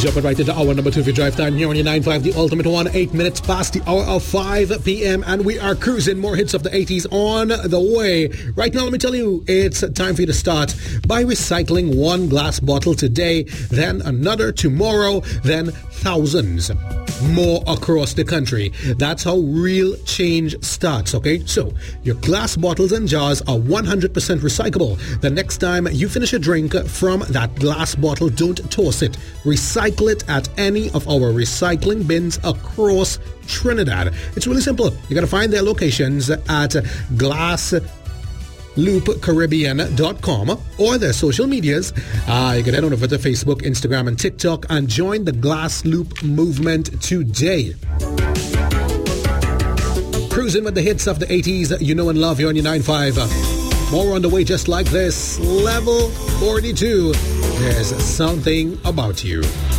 Jumping right into hour number 2 of your drive time here on your 9-5, the ultimate one, 8 minutes past the hour of 5 p.m. And we are cruising. More hits of the 80s on the way. Right now, let me tell you, it's time for you to start by recycling one glass bottle today, then another tomorrow, then thousands more across the country. That's how real change starts, okay? So, your glass bottles and jars are 100% recyclable. The next time you finish a drink from that glass bottle, don't toss it. Recycle it at any of our recycling bins across Trinidad. It's really simple. You got to find their locations at glassloopcaribbean.com or their social medias. You can head on over to Facebook, Instagram, and TikTok and join the Glass Loop movement today. Cruising with the hits of the 80s you know and love here on your 9-5. More on the way just like this. Level 42. There's something about you.